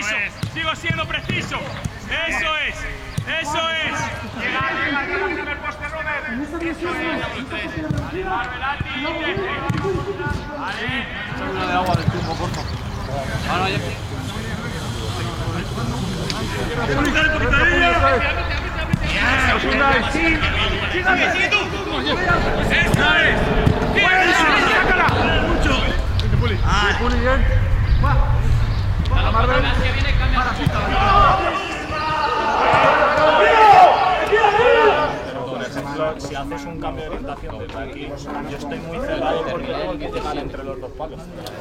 Sigo siendo preciso. Eso es. Eso es. Llega en el poste, Robert. Eso es. Marvelati, vale. Una de agua del tubo, corto. Ahora ya. Si haces un cambio de orientación desde aquí, yo estoy muy cegado porque luego el que te gana entre los dos palos.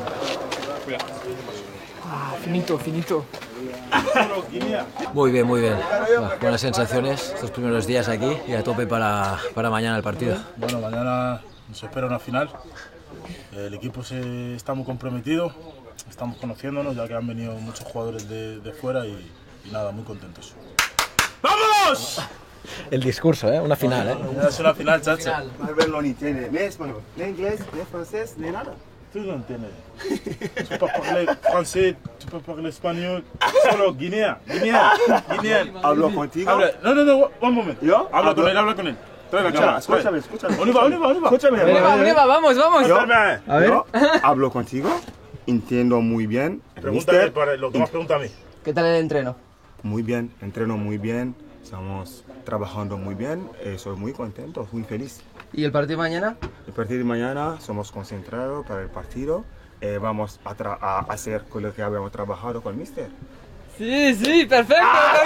Finito. Muy bien. Buenas sensaciones estos primeros días aquí y a tope para mañana el partido. Bueno, mañana nos espera una final. El equipo está muy comprometido, estamos conociéndonos ya que han venido muchos jugadores de fuera y nada, muy contentos. ¡Vamos! El discurso, una final, Es una final, chacha. Marvel no ni tiene ni español, ni inglés, ni francés, ni nada. Tú no entiendes. Tu peux parler français, tu peux parler español, solo guinéen. Hablo contigo. No, un momento. ¿Yo? Habla con él. Trae la cámara. Escúchame. Oliva. Escúchame. Vamos. Yo, A ver. yo hablo contigo, entiendo muy bien. Pregúntame para lo que más pregunta a mí. ¿Qué tal el entreno? Muy bien, entreno muy bien, estamos trabajando muy bien, soy muy contento, muy feliz. ¿Y el partido mañana? A partir de mañana somos concentrados para el partido, vamos a hacer con lo que habíamos trabajado con Mister. Sí, perfecto.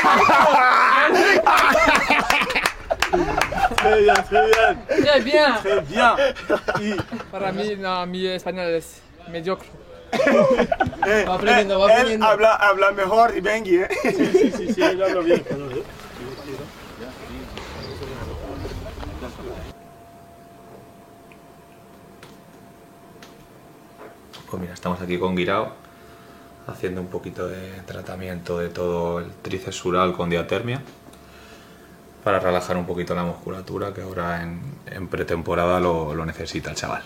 Très bien. Y Para mí, no, mi español es mediocre. Va aprendiendo. Él habla mejor y Bengi, sí, yo hablo bien. Pues mira, estamos aquí con Guirao haciendo un poquito de tratamiento de todo el tríceps sural con diatermia para relajar un poquito la musculatura que ahora en pretemporada lo necesita el chaval.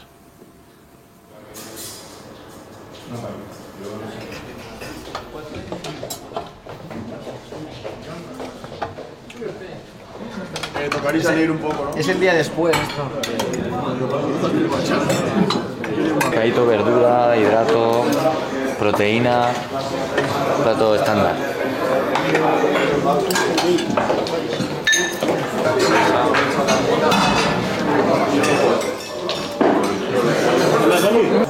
tocaría salir un poco, ¿no? Es el día después esto. Bocadito, verdura, hidrato, proteína, plato estándar. La salud.